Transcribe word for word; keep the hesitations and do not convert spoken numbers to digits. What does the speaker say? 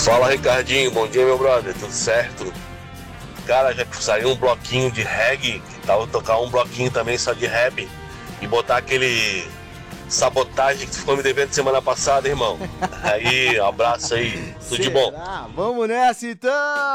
Fala, Ricardinho, bom dia, meu brother, tudo certo? Cara, já saiu um bloquinho de reggae, que tal tocar um bloquinho também só de rap e botar aquele sabotagem que tu ficou me devendo semana passada, irmão. Aí, um abraço aí, tudo de bom. Será? Vamos nessa então!